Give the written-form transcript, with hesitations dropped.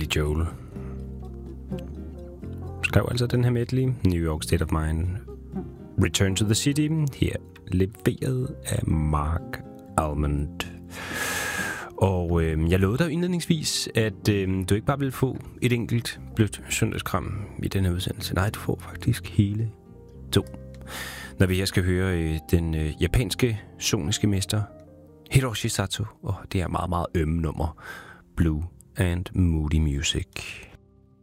Joel skrev altså den her medley, New York State of Mind, Return to the City, her leveret af Mark Almond. Og jeg lovede dig indledningsvis, at du ikke bare ville få et enkelt blødt søndagskram i den her udsendelse. Nej, du får faktisk hele 2. Når vi her skal høre den japanske soniske mester Hiroshi Sato, og det er meget, meget ømme nummer, Blue and Moody Music.